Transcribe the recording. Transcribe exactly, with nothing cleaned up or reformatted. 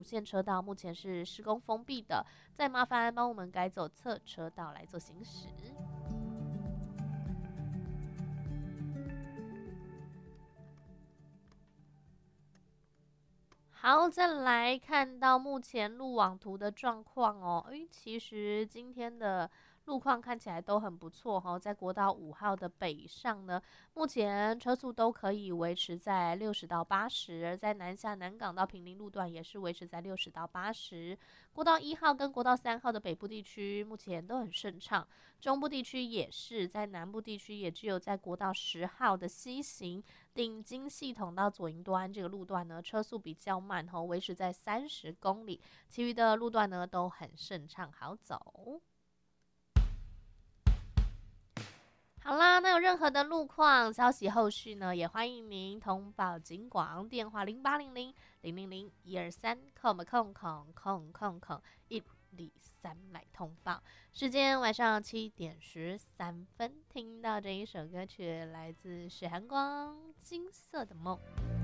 主线车道目前是施工封闭的，再麻烦帮我们改走侧车道来做行驶。好，再来看到目前路网图的状况哦。诶，其实今天的路况看起来都很不错哈、哦。在国道五号的北上呢，目前车速都可以维持在六十到八十，而在南下南港到平林路段也是维持在六十到八十。国道一号跟国道三号的北部地区目前都很顺畅，中部地区也是，在南部地区也只有在国道十号的西行顶金系统到左营端这个路段呢，车速比较慢吼，维持在三十公里，其余的路段呢都很顺畅好走。好啦，那有任何的路况消息，后续呢也欢迎您通报警广，电话零八零零零零零一二三空空空空空空一里三来通报。时间晚上七点十三分，听到这一首歌曲来自许寒光《金色的梦》。